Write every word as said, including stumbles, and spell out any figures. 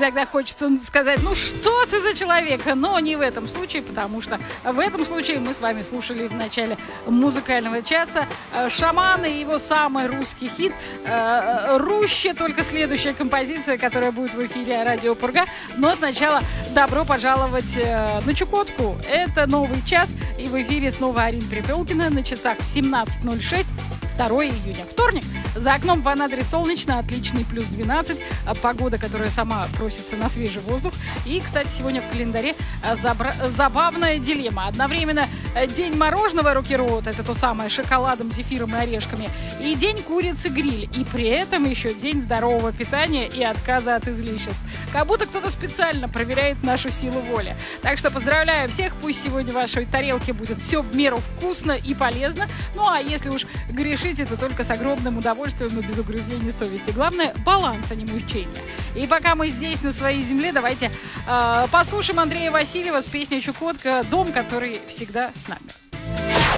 иногда хочется сказать, ну что ты за человек, но не в этом случае, потому что в этом случае мы с вами слушали в начале музыкального часа «Шаман» и его самый русский хит «Руще», только следующая композиция, которая будет в эфире «Радио Пурга». Но сначала добро пожаловать на Чукотку. Это новый час, и в эфире снова Арина Перепелкина на часах семнадцать ноль шесть. второе июня. Вторник. За окном в Анадыре солнечно, отличный плюс двенадцать. Погода, которая сама просится на свежий воздух. И, кстати, сегодня в календаре забра... забавная дилемма. Одновременно день мороженого рокерот, это то самое, шоколадом, зефиром и орешками, и день курицы-гриль. И при этом еще день здорового питания и отказа от излишеств. Как будто кто-то специально проверяет нашу силу воли. Так что поздравляю всех. Пусть сегодня в вашей тарелке будет все в меру вкусно и полезно. Ну, а если уж грешить, это только с огромным удовольствием, но без угрызений совести. Главное, баланс, а не мучения. И пока мы здесь, на своей земле, давайте э, послушаем Андрея Васильева с песней «Чукотка. Дом, который всегда с нами».